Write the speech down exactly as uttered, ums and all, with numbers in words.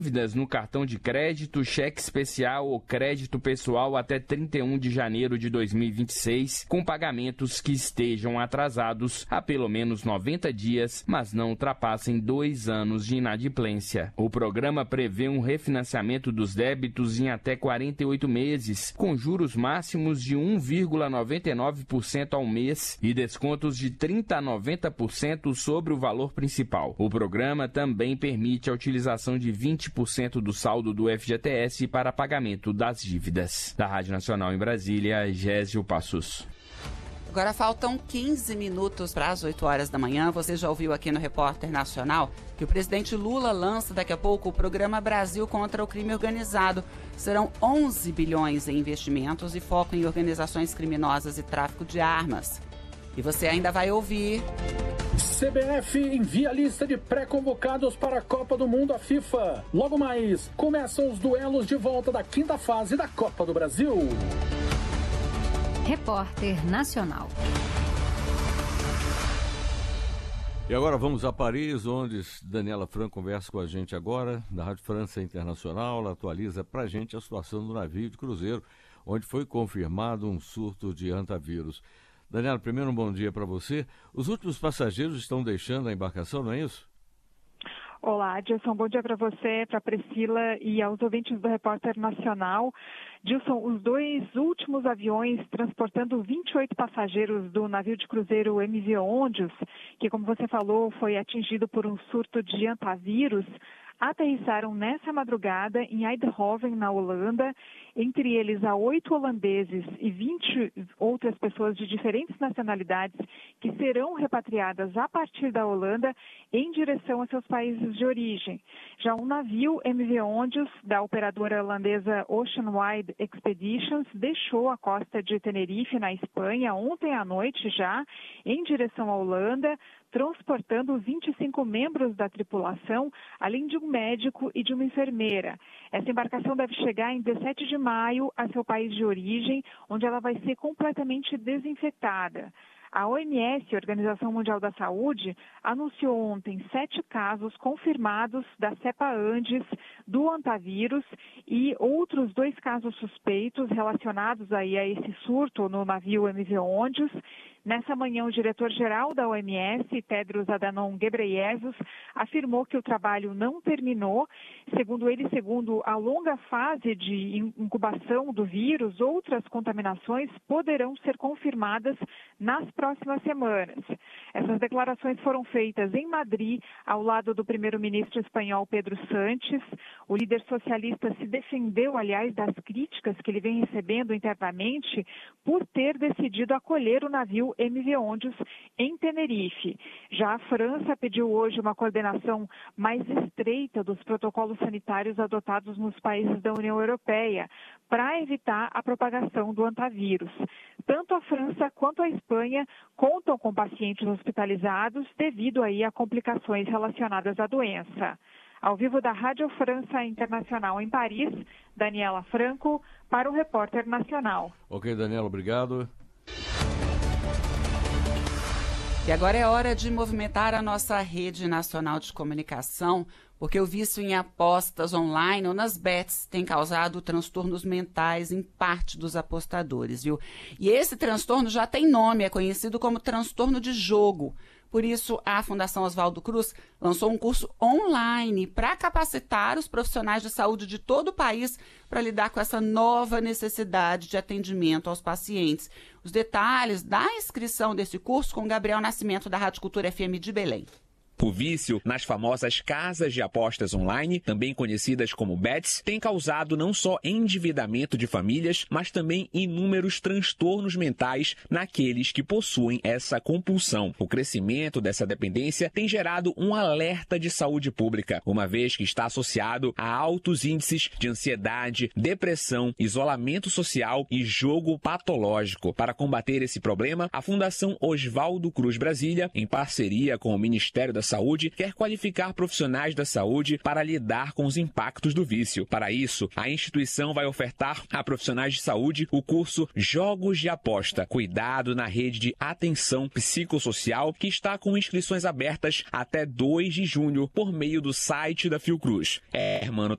dívidas no cartão de crédito, cheque especial ou crédito pessoal até trinta e um de janeiro de dois mil e vinte e seis, com pagamentos que estejam atrasados há pelo menos noventa dias, mas não ultrapassem dois anos de inadimplência. O programa prevê um refinanciamento dos débitos em até quarenta e oito meses, com juros máximos de um vírgula noventa e nove por cento ao mês e descontos de trinta a noventa por cento sobre o valor principal. O programa também permite a utilização de vinte por cento do saldo do F G T S para pagamento das dívidas. Da Rádio Nacional em Brasília, Gésio Passos. Agora faltam quinze minutos para as oito horas da manhã. Você já ouviu aqui no Repórter Nacional que o presidente Lula lança daqui a pouco o programa Brasil contra o Crime Organizado. Serão onze bilhões em investimentos e foco em organizações criminosas e tráfico de armas. E você ainda vai ouvir... C B F envia lista de pré-convocados para a Copa do Mundo à FIFA. Logo mais, começam os duelos de volta da quinta fase da Copa do Brasil. Repórter Nacional. E agora vamos a Paris, onde Daniela Franco conversa com a gente agora, da Rádio França Internacional. Ela atualiza para a gente a situação do navio de cruzeiro, onde foi confirmado um surto de hantavírus. Daniela, primeiro um bom dia para você. Os últimos passageiros estão deixando a embarcação, não é isso? Olá, Dilson, bom dia para você, para a Priscila e aos ouvintes do Repórter Nacional. Dilson, os dois últimos aviões transportando vinte e oito passageiros do navio de cruzeiro M V Ondius, que, como você falou, foi atingido por um surto de hantavírus, aterrissaram nessa madrugada em Eindhoven, na Holanda. Entre eles, há oito holandeses e vinte outras pessoas de diferentes nacionalidades que serão repatriadas a partir da Holanda em direção a seus países de origem. Já um navio M V Ondius, da operadora holandesa Ocean Wide Expeditions, deixou a costa de Tenerife, na Espanha, ontem à noite já, em direção à Holanda, transportando vinte e cinco membros da tripulação, além de um médico e de uma enfermeira. Essa embarcação deve chegar em dezessete de maio a seu país de origem, onde ela vai ser completamente desinfetada. A O M S, Organização Mundial da Saúde, anunciou ontem sete casos confirmados da cepa Andes do hantavírus e outros dois casos suspeitos relacionados aí a esse surto no navio M V Ondius. Nessa manhã, o diretor-geral da O M S, Tedros Adhanom Ghebreyesus, afirmou que o trabalho não terminou. Segundo ele, segundo a longa fase de incubação do vírus, outras contaminações poderão ser confirmadas nas próximas semanas. Essas declarações foram feitas em Madrid, ao lado do primeiro-ministro espanhol Pedro Sánchez. O líder socialista se defendeu, aliás, das críticas que ele vem recebendo internamente por ter decidido acolher o navio M V Ondius em Tenerife. Já a França pediu hoje uma coordenação mais estreita dos protocolos sanitários adotados nos países da União Europeia para evitar a propagação do hantavírus. Tanto a França quanto a Espanha contam com pacientes hospitalizados devido aí a complicações relacionadas à doença. Ao vivo da Rádio França Internacional em Paris, Daniela Franco, para o Repórter Nacional. Ok, Daniela, obrigado. E agora é hora de movimentar a nossa rede nacional de comunicação, porque o vício em apostas online ou nas bets tem causado transtornos mentais em parte dos apostadores, viu? E esse transtorno já tem nome, é conhecido como transtorno de jogo. Por isso, a Fundação Oswaldo Cruz lançou um curso online para capacitar os profissionais de saúde de todo o país para lidar com essa nova necessidade de atendimento aos pacientes. Os detalhes da inscrição desse curso com Gabriel Nascimento, da Rádio Cultura F M de Belém. O vício nas famosas casas de apostas online, também conhecidas como bets, tem causado não só endividamento de famílias, mas também inúmeros transtornos mentais naqueles que possuem essa compulsão. O crescimento dessa dependência tem gerado um alerta de saúde pública, uma vez que está associado a altos índices de ansiedade, depressão, isolamento social e jogo patológico. Para combater esse problema, a Fundação Oswaldo Cruz Brasília, em parceria com o Ministério da Saúde, quer qualificar profissionais da saúde para lidar com os impactos do vício. Para isso, a instituição vai ofertar a profissionais de saúde o curso Jogos de Aposta, Cuidado na Rede de Atenção Psicossocial, que está com inscrições abertas até dois de junho por meio do site da Fiocruz. Hermano